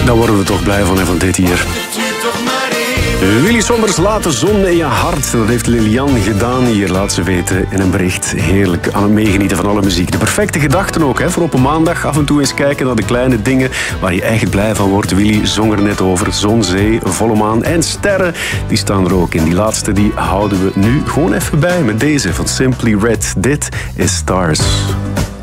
Daar worden we toch blij van, hè, van dit hier. Willy Sommers, laat de zon in je hart. Dat heeft Lilian gedaan hier, laat ze weten in een bericht. Heerlijk aan het meegenieten van alle muziek. De perfecte gedachten ook, hè, voor op een maandag. Af en toe eens kijken naar de kleine dingen waar je echt blij van wordt. Willy zong er net over. Zon, zee, volle maan en sterren. Die staan er ook in. Die laatste die houden we nu gewoon even bij met deze van Simply Red. Dit is Stars.